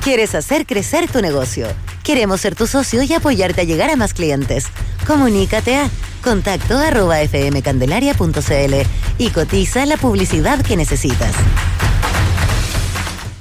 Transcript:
¿Quieres hacer crecer tu negocio? Queremos ser tu socio y apoyarte a llegar a más clientes. Comunícate a contacto@fmcandelaria.cl y cotiza la publicidad que necesitas.